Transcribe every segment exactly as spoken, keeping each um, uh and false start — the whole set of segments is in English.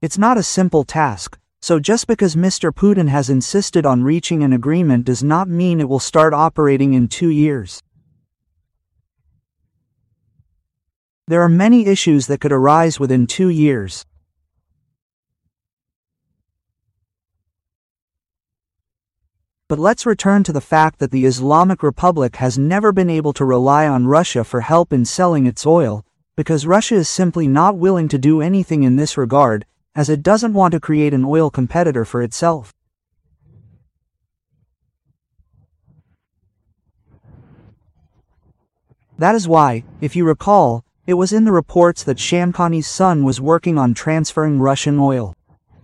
It's not a simple task, so just because Mister Putin has insisted on reaching an agreement does not mean it will start operating in two years. There are many issues that could arise within two years. But let's return to the fact that the Islamic Republic has never been able to rely on Russia for help in selling its oil, because Russia is simply not willing to do anything in this regard, as it doesn't want to create an oil competitor for itself. That is why, if you recall, it was in the reports that Shamkhani's son was working on transferring Russian oil.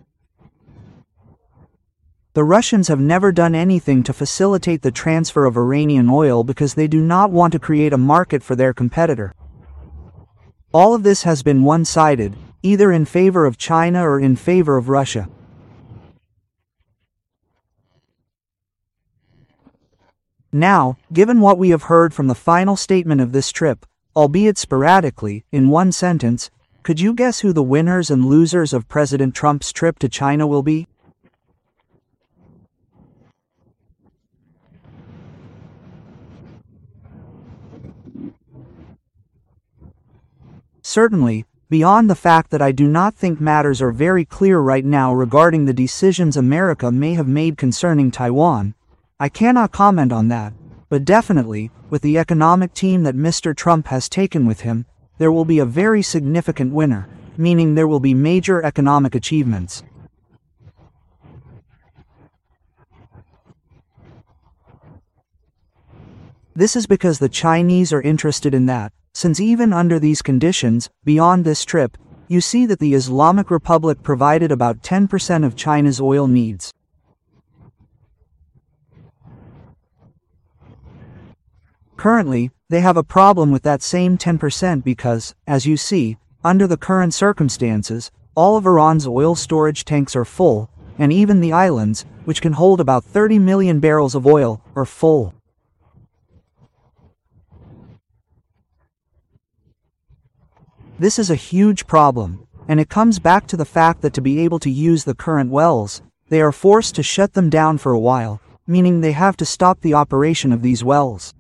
The Russians have never done anything to facilitate the transfer of Iranian oil because they do not want to create a market for their competitor. All of this has been one-sided, either in favor of China or in favor of Russia. Now, given what we have heard from the final statement of this trip, albeit sporadically, in one sentence, could you guess who the winners and losers of President Trump's trip to China will be? Certainly, beyond the fact that I do not think matters are very clear right now regarding the decisions America may have made concerning Taiwan, I cannot comment on that, but definitely, with the economic team that Mister Trump has taken with him, there will be a very significant winner, meaning there will be major economic achievements. This is because the Chinese are interested in that, since even under these conditions, beyond this trip, you see that the Islamic Republic provided about ten percent of China's oil needs. Currently, they have a problem with that same ten percent because, as you see, under the current circumstances, all of Iran's oil storage tanks are full, and even the islands, which can hold about thirty million barrels of oil, are full. This is a huge problem, and it comes back to the fact that to be able to use the current wells, they are forced to shut them down for a while, meaning they have to stop the operation of these wells.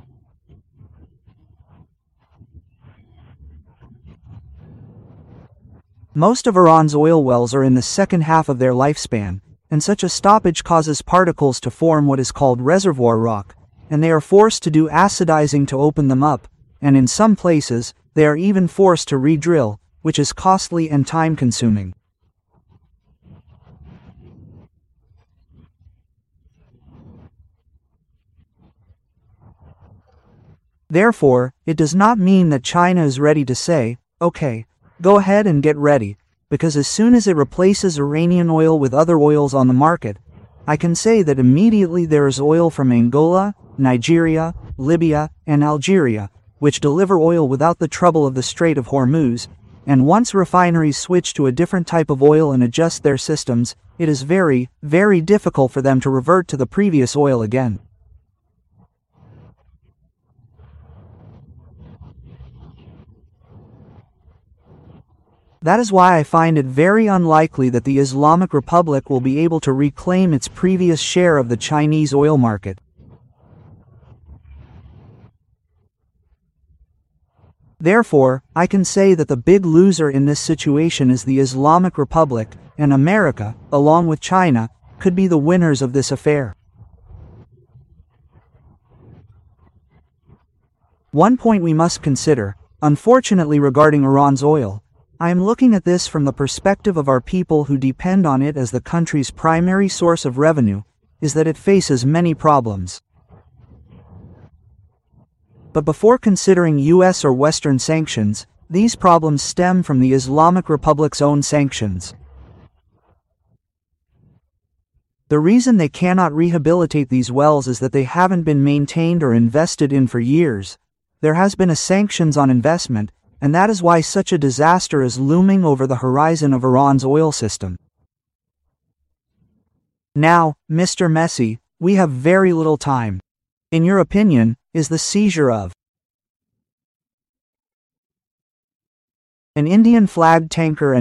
Most of Iran's oil wells are in the second half of their lifespan, and such a stoppage causes particles to form what is called reservoir rock, and they are forced to do acidizing to open them up, and in some places, they are even forced to re-drill, which is costly and time-consuming. Therefore, it does not mean that China is ready to say, okay, go ahead and get ready, because as soon as it replaces Iranian oil with other oils on the market, I can say that immediately there is oil from Angola, Nigeria, Libya, and Algeria, which deliver oil without the trouble of the Strait of Hormuz, and once refineries switch to a different type of oil and adjust their systems, it is very, very difficult for them to revert to the previous oil again. That is why I find it very unlikely that the Islamic Republic will be able to reclaim its previous share of the Chinese oil market. Therefore, I can say that the big loser in this situation is the Islamic Republic, and America, along with China, could be the winners of this affair. One point we must consider, unfortunately regarding Iran's oil, I am looking at this from the perspective of our people who depend on it as the country's primary source of revenue, is that it faces many problems. But before considering U S or Western sanctions, these problems stem from the Islamic Republic's own sanctions. The reason they cannot rehabilitate these wells is that they haven't been maintained or invested in for years. There has been a sanctions on investment, and that is why such a disaster is looming over the horizon of Iran's oil system. Now, Mister Messi, we have very little time. In your opinion, is the seizure of an Indian-flagged tanker and